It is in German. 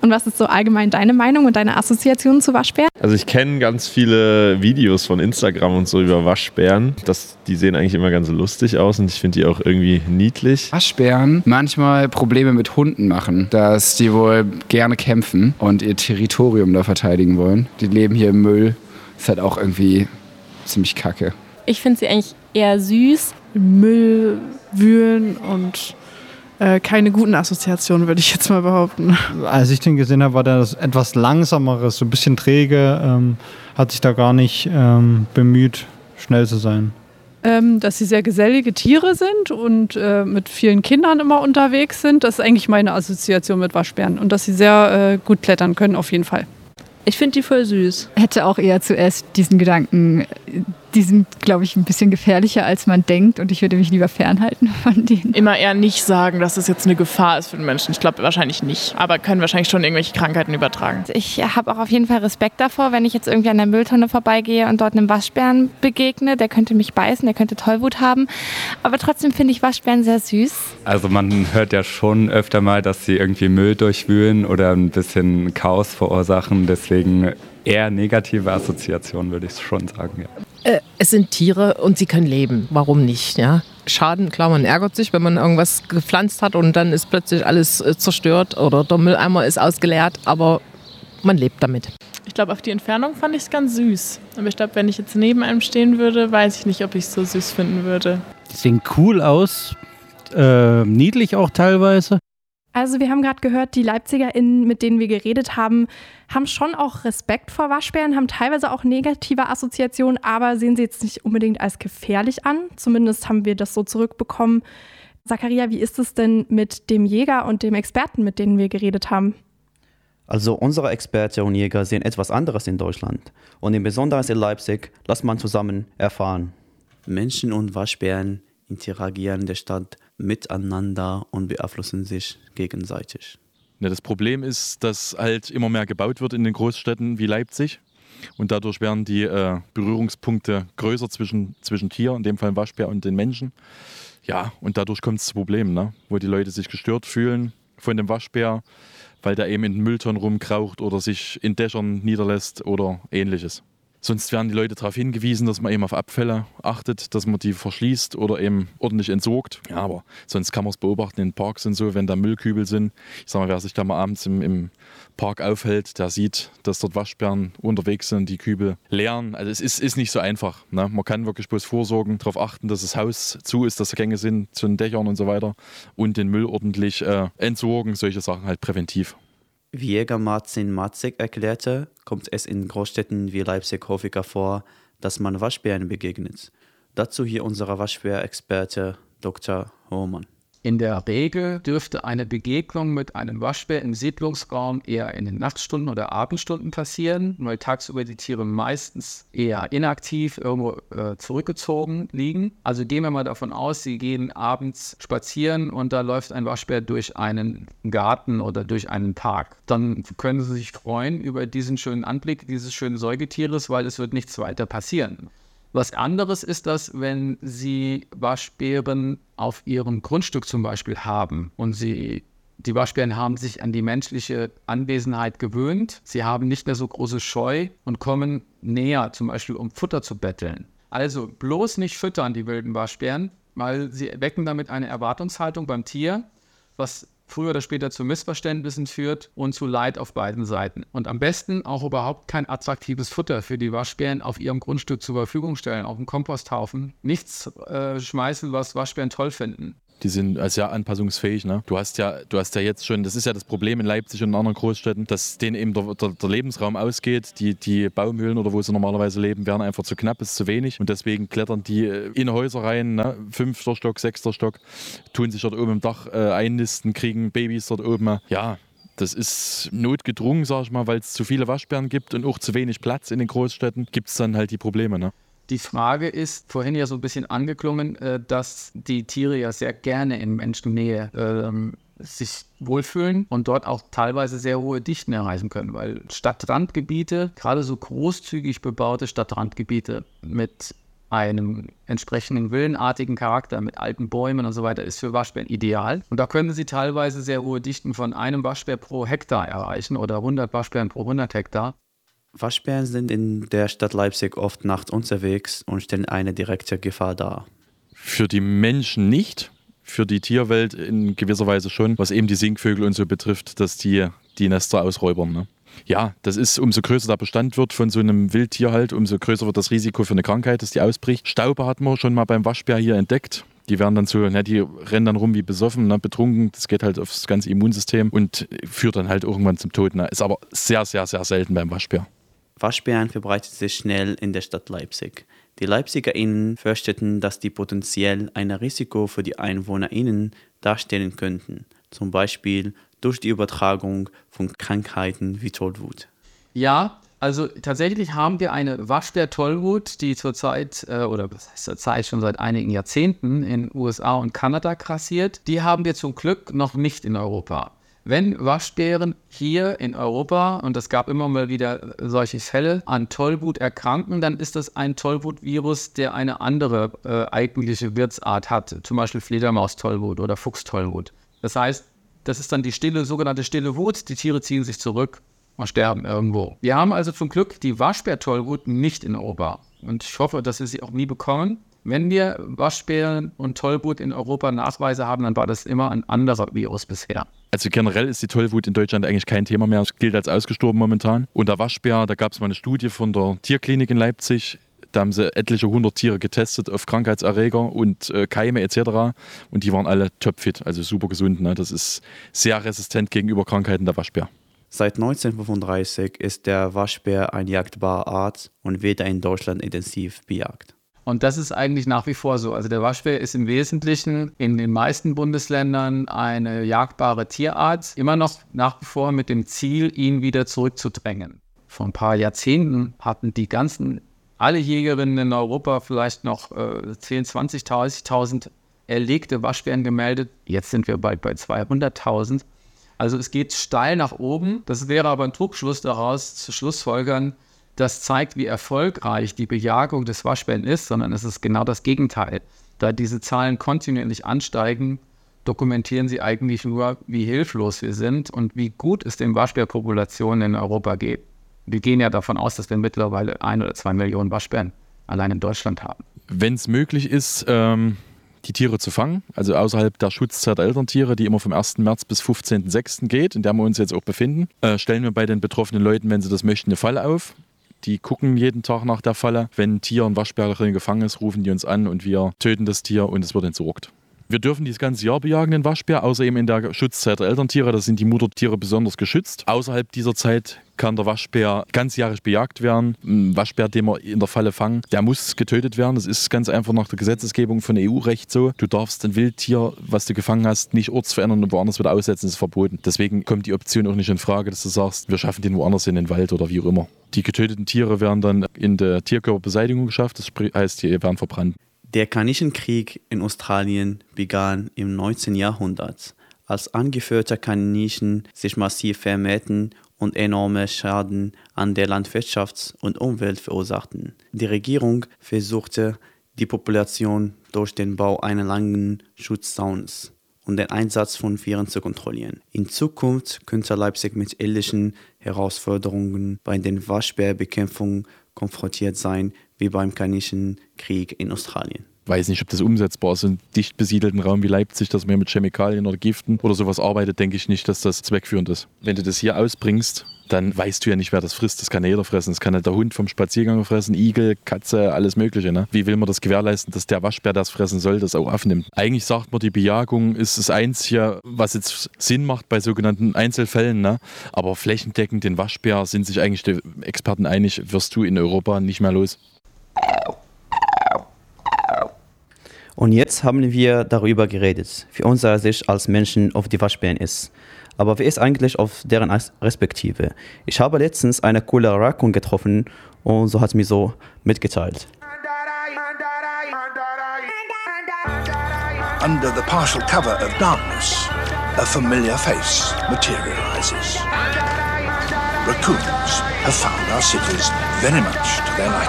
Und was ist so allgemein deine Meinung und deine Assoziation zu Waschbären? Also ich kenne ganz viele Videos von Instagram und so über Waschbären. Die sehen eigentlich immer ganz lustig aus und ich finde die auch irgendwie niedlich. Waschbären manchmal Probleme mit Hunden machen, dass die wohl gerne kämpfen und ihr Territorium da verteidigen wollen. Die leben hier im Müll. Ist halt auch irgendwie ziemlich kacke. Ich finde sie eigentlich eher süß. Müll wühlen und keine guten Assoziationen, würde ich jetzt mal behaupten. Als ich den gesehen habe, war der das etwas langsameres, so ein bisschen träge, hat sich da gar nicht bemüht, schnell zu sein. Dass sie sehr gesellige Tiere sind und mit vielen Kindern immer unterwegs sind, das ist eigentlich meine Assoziation mit Waschbären. Und dass sie sehr gut klettern können, auf jeden Fall. Ich finde die voll süß. Hätte auch eher zuerst diesen Gedanken, die sind, glaube ich, ein bisschen gefährlicher, als man denkt und ich würde mich lieber fernhalten von denen. Immer eher nicht sagen, dass es jetzt eine Gefahr ist für den Menschen. Ich glaube wahrscheinlich nicht, aber können wahrscheinlich schon irgendwelche Krankheiten übertragen. Ich habe auch auf jeden Fall Respekt davor, wenn ich jetzt irgendwie an der Mülltonne vorbeigehe und dort einem Waschbären begegne. Der könnte mich beißen, der könnte Tollwut haben. Aber trotzdem finde ich Waschbären sehr süß. Also man hört ja schon öfter mal, dass sie irgendwie Müll durchwühlen oder ein bisschen Chaos verursachen. Deswegen eher negative Assoziationen, würde ich schon sagen, ja. Es sind Tiere und sie können leben. Warum nicht? Ja? Schaden, klar, man ärgert sich, wenn man irgendwas gepflanzt hat und dann ist plötzlich alles zerstört oder der Mülleimer ist ausgeleert, aber man lebt damit. Ich glaube, auf die Entfernung fand ich es ganz süß. Aber ich glaube, wenn ich jetzt neben einem stehen würde, weiß ich nicht, ob ich es so süß finden würde. Die sehen cool aus, niedlich auch teilweise. Also wir haben gerade gehört, die LeipzigerInnen, mit denen wir geredet haben, haben schon auch Respekt vor Waschbären, haben teilweise auch negative Assoziationen, aber sehen sie jetzt nicht unbedingt als gefährlich an. Zumindest haben wir das so zurückbekommen. Zakaria, wie ist es denn mit dem Jäger und dem Experten, mit denen wir geredet haben? Also unsere Experten und Jäger sehen etwas anderes in Deutschland. Und im Besonderen in Leipzig lässt man zusammen erfahren. Menschen und Waschbären interagieren in der Stadt miteinander und beeinflussen sich gegenseitig. Ja, das Problem ist, dass halt immer mehr gebaut wird in den Großstädten wie Leipzig. Und dadurch werden die Berührungspunkte größer zwischen Tier, in dem Fall Waschbär, und den Menschen. Ja, und dadurch kommt es zu Problemen, ne? Wo die Leute sich gestört fühlen von dem Waschbär, weil der eben in den Mülltonnen rumkraucht oder sich in Dächern niederlässt oder ähnliches. Sonst werden die Leute darauf hingewiesen, dass man eben auf Abfälle achtet, dass man die verschließt oder eben ordentlich entsorgt. Ja, aber sonst kann man es beobachten in Parks und so, wenn da Müllkübel sind. Ich sag mal, wer sich da mal abends im Park aufhält, der sieht, dass dort Waschbären unterwegs sind, die Kübel leeren. Also es ist nicht so einfach, ne? Man kann wirklich bloß vorsorgen, darauf achten, dass das Haus zu ist, dass Gänge sind zu den Dächern und so weiter und den Müll ordentlich entsorgen, solche Sachen halt präventiv. Wie Jäger Martin Matzek erklärte, kommt es in Großstädten wie Leipzig häufiger vor, dass man Waschbären begegnet. Dazu hier unser Waschbärexperte Dr. Hohmann. In der Regel dürfte eine Begegnung mit einem Waschbär im Siedlungsraum eher in den Nachtstunden oder Abendstunden passieren, weil tagsüber die Tiere meistens eher inaktiv irgendwo zurückgezogen liegen. Also gehen wir mal davon aus, sie gehen abends spazieren und da läuft ein Waschbär durch einen Garten oder durch einen Park. Dann können Sie sich freuen über diesen schönen Anblick dieses schönen Säugetieres, weil es wird nichts weiter passieren. Was anderes ist das, wenn Sie Waschbären auf Ihrem Grundstück zum Beispiel haben und die Waschbären haben sich an die menschliche Anwesenheit gewöhnt. Sie haben nicht mehr so große Scheu und kommen näher, zum Beispiel um Futter zu betteln. Also bloß nicht füttern, die wilden Waschbären, weil sie wecken damit eine Erwartungshaltung beim Tier, was früher oder später zu Missverständnissen führt und zu Leid auf beiden Seiten. Und am besten auch überhaupt kein attraktives Futter für die Waschbären auf ihrem Grundstück zur Verfügung stellen, auf dem Komposthaufen. Nichts schmeißen, was Waschbären toll finden. Die sind sehr anpassungsfähig. Ne? Du hast ja jetzt schon, das ist ja das Problem in Leipzig und in anderen Großstädten, dass denen eben der Lebensraum ausgeht. Die Baumhöhlen oder wo sie normalerweise leben, werden einfach zu knapp, ist zu wenig. Und deswegen klettern die in Häuser rein, ne? 5. Stock, 6. Stock, tun sich dort oben im Dach einnisten, kriegen Babys dort oben. Ja, das ist notgedrungen, sag ich mal, weil es zu viele Waschbären gibt und auch zu wenig Platz in den Großstädten, gibt es dann halt die Probleme. Ne? Die Frage ist vorhin ja so ein bisschen angeklungen, dass die Tiere ja sehr gerne in Menschennähe sich wohlfühlen und dort auch teilweise sehr hohe Dichten erreichen können, weil Stadtrandgebiete, gerade so großzügig bebaute Stadtrandgebiete mit einem entsprechenden villenartigen Charakter mit alten Bäumen und so weiter ist für Waschbären ideal. Und da können sie teilweise sehr hohe Dichten von einem Waschbär pro Hektar erreichen oder 100 Waschbären pro 100 Hektar. Waschbären sind in der Stadt Leipzig oft nachts unterwegs und stellen eine direkte Gefahr dar. Für die Menschen nicht, für die Tierwelt in gewisser Weise schon, was eben die Singvögel und so betrifft, dass die Nester ausräubern. Ne? Ja, das ist, umso größer der Bestand wird von so einem Wildtier halt, umso größer wird das Risiko für eine Krankheit, dass die ausbricht. Stauber hat man schon mal beim Waschbär hier entdeckt. Die werden dann so, die rennen dann rum wie besoffen, betrunken. Das geht halt aufs ganze Immunsystem und führt dann halt irgendwann zum Tod. Ist aber sehr, sehr, sehr selten beim Waschbär. Waschbären verbreitet sich schnell in der Stadt Leipzig. Die LeipzigerInnen fürchteten, dass die potenziell ein Risiko für die EinwohnerInnen darstellen könnten. Zum Beispiel durch die Übertragung von Krankheiten wie Tollwut. Ja, also tatsächlich haben wir eine Waschbär-Tollwut, die zurzeit, oder was heißt zurzeit, schon seit einigen Jahrzehnten in USA und Kanada grassiert. Die haben wir zum Glück noch nicht in Europa. Wenn Waschbären hier in Europa, und es gab immer mal wieder solche Fälle, an Tollwut erkranken, dann ist das ein Tollwut-Virus, der eine andere eigentliche Wirtsart hat, zum Beispiel Fledermaus-Tollwut oder Fuchs-Tollwut. Das heißt, das ist dann die sogenannte stille Wut, die Tiere ziehen sich zurück und sterben irgendwo. Wir haben also zum Glück die Waschbär-Tollwut nicht in Europa und ich hoffe, dass wir sie auch nie bekommen. Wenn wir Waschbären und Tollwut in Europa Nachweise haben, dann war das immer ein anderer Virus bisher. Also generell ist die Tollwut in Deutschland eigentlich kein Thema mehr. Es gilt als ausgestorben momentan. Und der Waschbär, da gab es mal eine Studie von der Tierklinik in Leipzig. Da haben sie etliche 100 Tiere getestet auf Krankheitserreger und Keime etc. Und die waren alle topfit, also super gesund. Ne? Das ist sehr resistent gegenüber Krankheiten, der Waschbär. Seit 1935 ist der Waschbär eine jagdbare Art und wird in Deutschland intensiv bejagt. Und das ist eigentlich nach wie vor so. Also der Waschbär ist im Wesentlichen in den meisten Bundesländern eine jagdbare Tierart, immer noch nach wie vor mit dem Ziel, ihn wieder zurückzudrängen. Vor ein paar Jahrzehnten hatten alle Jägerinnen in Europa vielleicht noch 10, 20, 30.000 erlegte Waschbären gemeldet. Jetzt sind wir bald bei 200.000. Also es geht steil nach oben. Das wäre aber ein Trugschluss daraus zu schlussfolgern, das zeigt, wie erfolgreich die Bejagung des Waschbären ist, sondern es ist genau das Gegenteil. Da diese Zahlen kontinuierlich ansteigen, dokumentieren sie eigentlich nur, wie hilflos wir sind und wie gut es den Waschbärpopulationen in Europa geht. Wir gehen ja davon aus, dass wir mittlerweile 1 oder 2 Millionen Waschbären allein in Deutschland haben. Wenn es möglich ist, die Tiere zu fangen, also außerhalb der Schutzzeit der Elterntiere, die immer vom 1. März bis 15.06. geht, in der wir uns jetzt auch befinden, stellen wir bei den betroffenen Leuten, wenn sie das möchten, eine Falle auf. Die gucken jeden Tag nach der Falle. Wenn ein Tier, ein Waschbär drin gefangen ist, rufen die uns an und wir töten das Tier und es wird entsorgt. Wir dürfen dieses ganze Jahr bejagen, den Waschbär, außer eben in der Schutzzeit der Elterntiere. Da sind die Muttertiere besonders geschützt. Außerhalb dieser Zeit kann der Waschbär ganzjährig bejagt werden. Ein Waschbär, den wir in der Falle fangen, der muss getötet werden. Das ist ganz einfach nach der Gesetzesgebung von EU-Recht so. Du darfst ein Wildtier, was du gefangen hast, nicht ortsverändern und woanders wieder aussetzen. Das ist verboten. Deswegen kommt die Option auch nicht in Frage, dass du sagst, wir schaffen den woanders in den Wald oder wie auch immer. Die getöteten Tiere werden dann in der Tierkörperbeseitigung geschafft. Das heißt, die werden verbrannt. Der Kanichenkrieg in Australien begann im 19. Jahrhundert, als angeführte Kaninchen sich massiv vermehrten und enorme Schaden an der Landwirtschaft und Umwelt verursachten. Die Regierung versuchte, die Population durch den Bau eines langen Schutzzauns und den Einsatz von Vieren zu kontrollieren. In Zukunft könnte Leipzig mit ähnlichen Herausforderungen bei der Waschbärbekämpfung konfrontiert sein, wie beim Kanichenkrieg in Australien. Ich weiß nicht, ob das umsetzbar ist. In dicht besiedelten Raum wie Leipzig, dass man mit Chemikalien oder Giften oder sowas arbeitet, denke ich nicht, dass das zweckführend ist. Wenn du das hier ausbringst, dann weißt du ja nicht, wer das frisst. Das kann ja jeder fressen. Das kann halt der Hund vom Spaziergang fressen, Igel, Katze, alles Mögliche. Ne? Wie will man das gewährleisten, dass der Waschbär, das fressen soll, das auch aufnimmt? Eigentlich sagt man, die Bejagung ist das Einzige, was jetzt Sinn macht bei sogenannten Einzelfällen. Ne? Aber flächendeckend den Waschbär sind sich eigentlich die Experten einig, wirst du in Europa nicht mehr los. Und jetzt haben wir darüber geredet, wie unsere Sicht als Menschen auf die Waschbären ist. Aber wie ist eigentlich auf deren Respektive? Ich habe letztens eine coole Raccoon getroffen und so hat mir so mitgeteilt. Under the partial cover of darkness, a familiar face materializes. Raccoons have found our cities very much to their liking.